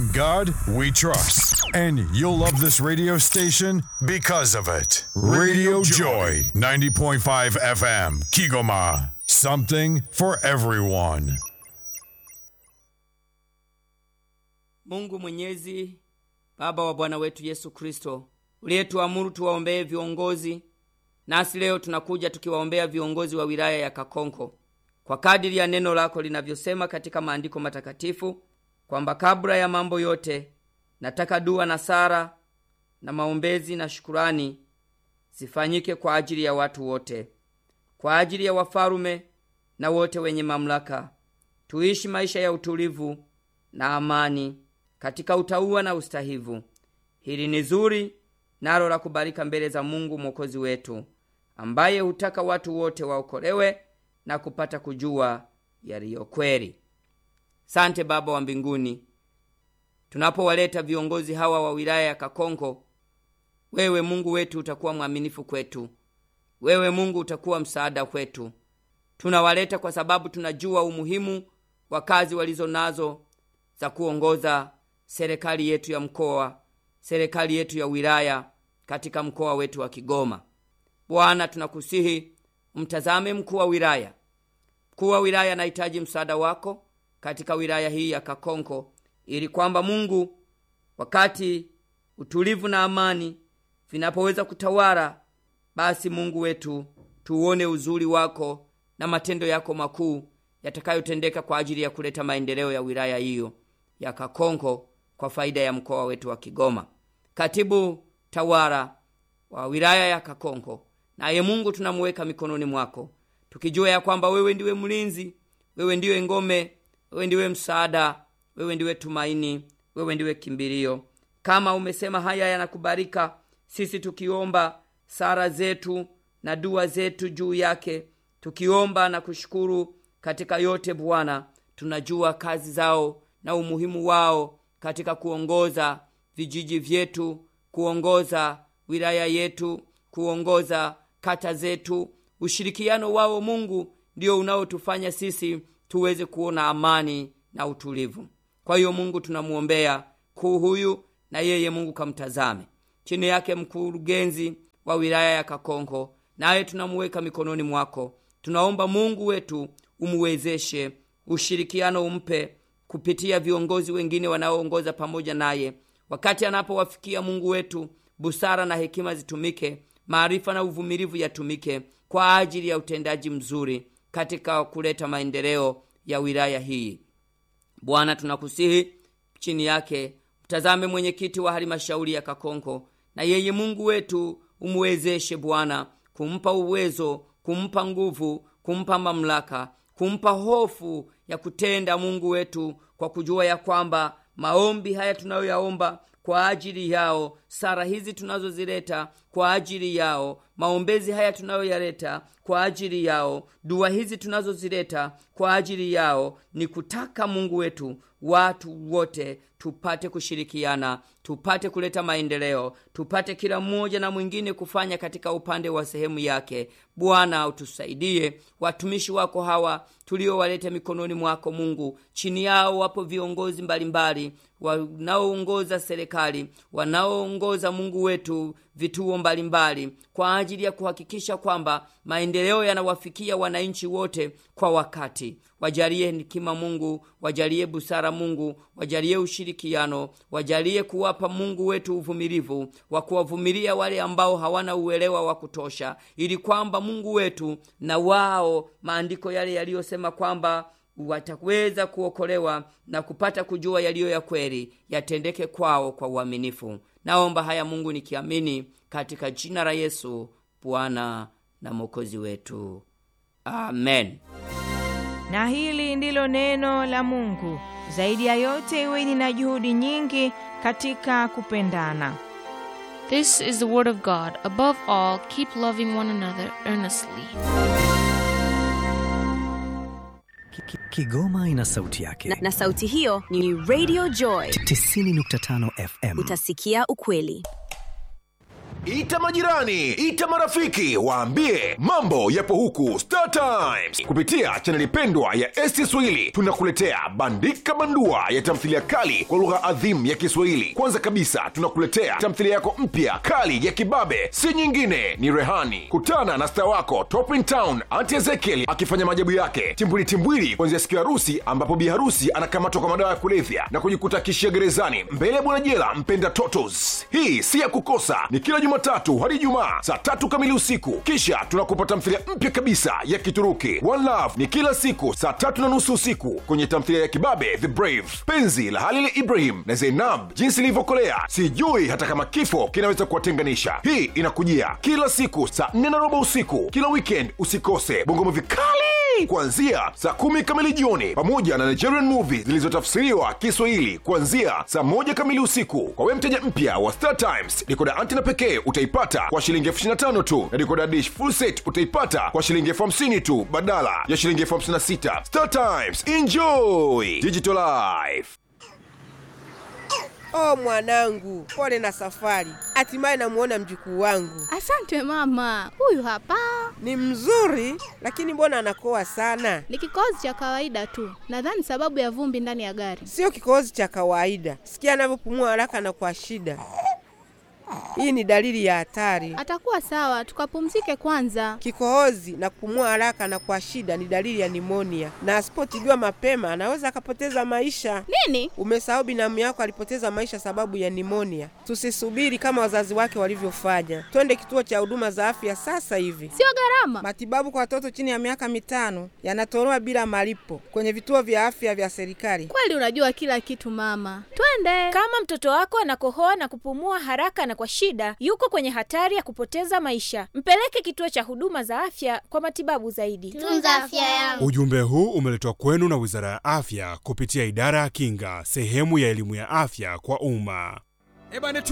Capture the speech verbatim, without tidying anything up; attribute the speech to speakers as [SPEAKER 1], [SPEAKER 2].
[SPEAKER 1] In God we trust. And you'll love this radio station because of it. Radio Joy, ninety point five F M, Kigoma. Something for everyone.
[SPEAKER 2] Mungu Mwenyezi, Baba wa Bwana wetu Yesu Kristo, uliyetuamuru tuwaombee viongozi, nasi leo tunakuja tukiwaombea viongozi wa wilaya ya Kakonko. Kwa kadiri ya neno lako linavyosema katika maandiko matakatifu, kwamba kabla ya mambo yote, nataka dua na sala na maombezi na shukurani zifanyike kwa ajili ya watu wote, kwa ajili ya wafarume na wote wenye mamlaka. Tuishi maisha ya utulivu na amani katika utauwa na ustahivu. Hili ni zuri nalo la kubarika mbele za Mungu Mwokozi wetu, ambaye hutaka watu wote waokolewe na kupata kujua yaliyo kweli. Sante Baba wa mbinguni, tunapowaleta viongozi hawa wa wilaya ya Kakonko, wewe Mungu wetu utakuwa mwaminifu kwetu. Wewe Mungu utakuwa msaada kwetu. Tunawaleta kwa sababu tunajua umuhimu wa kazi walizo nazo za kuongoza serikali yetu ya mkoa, serikali yetu ya wilaya katika mkoa wetu wa Kigoma. Bwana, tunakusihi umtazame mkuu wa wilaya. Mkuu wa wilaya anahitaji msaada wako katika wilaya hii ya Kakonko, ili kwamba Mungu, wakati utulivu na amani vinapoweza kutawala, basi Mungu wetu tuone uzuri wako na matendo yako makuu yatakayotendeka kwa ajili ya kuleta maendeleo ya wilaya hiyo ya Kakonko kwa faida ya mkoa wetu wa Kigoma. Katibu tawala wa wilaya ya Kakonko, naye Mungu tunamuweka mikononi mwako, tukijua ya kwamba wewe ndiwe mlinzi, wewe ndiwe ngome, wewe ndiwe msaada, wewe ndiwe tumaini, wewe ndiwe kimbilio. Kama umesema haya yanakubarika, sisi tukiomba sala zetu na dua zetu juu yake, tukiomba na kushukuru katika yote Bwana, tunajua kazi zao na umuhimu wao katika kuongoza vijiji vyetu, kuongoza wilaya yetu, kuongoza kata zetu. Ushirikiano wao Mungu ndio unaotufanya sisi tuweze kuona amani na utulivu. Kwa hiyo Mungu tunamuombea kuu huyu, na yeye Mungu kamtazame. Chini yake mkurugenzi wa wilaya ya Kakonko, naye tunamuweka mikononi mwako. Tunaomba Mungu wetu umuwezeshe, ushirikiano umpe kupitia viongozi wengine wanaoongoza pamoja naye. Wakati anapowafikia Mungu wetu, busara na hekima zitumike, maarifa na uvumilivu yatumike kwa ajili ya utendaji mzuri katika kuleta maendeleo ya wilaya hii. Bwana, tunakusihi chini yake mtazame mwenyekiti wa halmashauri ya Kakonko, na yeye Mungu wetu umuwezeshe Bwana, kumpa uwezo, kumpa nguvu, kumpa mamlaka, kumpa hofu ya kutenda Mungu wetu, kwa kujua ya kwamba maombi haya tunayoyaomba kwa ajili yao, sala hizi tunazozileta kwa ajili yao, maombezi haya tunayoyaleta kwa ajili yao, dua hizi tunazozileta kwa ajili yao, ni kutaka Mungu wetu watu wote tupate kushirikiana, tupate kuleta maendeleo, tupate kila mmoja na mwingine kufanya katika upande wa sehemu yake. Bwana, utusaidie watumishi wako hawa tuliowaleta mikononi mwako Mungu. Chini yao wapo viongozi mbalimbali wanaoongoza serikali, wanaoongoza Mungu wetu vituo mbalimbali kwa ajili ya kuhakikisha kwamba maendeleo yanawafikia wananchi wote kwa wakati. Wajalie hekima Mungu, wajalie busara Mungu, wajalie ushirikiano, wajalie kuwapa Mungu wetu uvumilivu wa kuwavumilia wale ambao hawana uelewa wa kutosha, ili kwamba Mungu wetu na wao maandiko yale yaliyosema kwamba wataweza kuokolewa na kupata kujua yaliyo ya kweli yatendeke kwao kwa uaminifu. Naomba haya Mungu nikiamini katika jina la Yesu, Bwana na Mwokozi wetu. Amen.
[SPEAKER 3] Na hili ndilo neno la Mungu. Zaidi ya yote, iweni na juhudi nyingi katika kupendana.
[SPEAKER 4] This is the word of God. Above all, keep loving one another earnestly.
[SPEAKER 5] Kigoma ina sauti yake.
[SPEAKER 6] Na, na sauti hiyo ni Radio Joy
[SPEAKER 5] tisini nukta tano F M.
[SPEAKER 6] Utasikia ukweli.
[SPEAKER 5] ita majirani, ita marafiki, waambie mambo yapo huku Star Times. Kupitia chaneli pendwa ya S T Swahili tunakuletea Bandika Bandua ya tamthilia kali kwa lugha adhimu ya Kiswahili. Kwanza kabisa tunakuletea tamthilia yako mpya kali ya kibabe, si nyingine ni Rehani. Kutana na star wako Top in Town Auntie Ezekiel akifanya maajabu yake timbwili timbwili kuanzia siku ya harusi, ambapo bi harusi anakamatwa kwa madawa ya kulevya na kujikuta kishia gerezani mbele ya bwana jela mpenda Totos. Hii si ya kukosa, ni kila Jumatatu hadi Ijumaa saa tatu kamili usiku. Kisha tunakupa tamthilia mpya kabisa ya Kituruki One Love, ni kila siku saa tatu na nusu usiku kwenye tamthilia ya kibabe The Brave, penzi la Halil Ibrahim na Zainab, jinsi ilivyokolea sijui hata kama kifo kinaweza kuwatenganisha. Hii inakujia kila siku saa nne na robo usiku. Kila weekend usikose Bongo Movie kali kuanzia saa kumi kamili jioni, pamoja na Nigerian movies zilizotafsiriwa Kiswahili kuanzia saa moja kamili usiku. Kwa wewe mteja mpya wa Star Times, decoder antena pekee utaipata kwa shilingi elfu ishirini na tano tu, na decoder dish full set utaipata kwa shilingi elfu hamsini tu badala ya shilingi elfu hamsini na sita. Star Times, enjoy digital life.
[SPEAKER 6] Oh mwanangu, pole na safari. Hatimaye namuona mjukuu wangu.
[SPEAKER 7] Asante mama, huyu hapa.
[SPEAKER 6] Ni mzuri, lakini mbona anakoa sana?
[SPEAKER 7] Ni kikohozi cha kawaida tu. Nadhani sababu ya vumbi ndani ya gari.
[SPEAKER 6] Sio kikohozi cha kawaida. Sikia anavyopumua haraka na kwa shida. Hii ni dalili ya hatari.
[SPEAKER 7] Atakuwa sawa, tukapumzike kwanza.
[SPEAKER 6] Kikohozi na kupumua haraka na kwa shida ni dalili ya nimonia, na asipotibiwa mapema anaweza akapoteza maisha.
[SPEAKER 7] Nini?
[SPEAKER 6] Umesahau binamu yako alipoteza maisha sababu ya nimonia. Tusisubiri kama wazazi wake walivyofanya. Twende kituo cha huduma za afya sasa hivi.
[SPEAKER 7] Sio gharama.
[SPEAKER 6] Matibabu kwa watoto chini ya miaka mitano yanatolewa bila malipo kwenye vituo vya afya vya serikali.
[SPEAKER 7] Kweli unajua kila kitu mama. Twende.
[SPEAKER 8] Kama mtoto wako anakohoa na kupumua haraka na kwa shida, yuko kwenye hatari ya kupoteza maisha. Mpeleke kituo cha huduma za afya kwa matibabu zaidi.
[SPEAKER 7] Tunza afya yangu.
[SPEAKER 9] Ujumbe huu umeletwa kwenu na Wizara ya Afya kupitia Idara ya Kinga, sehemu ya elimu ya afya kwa umma.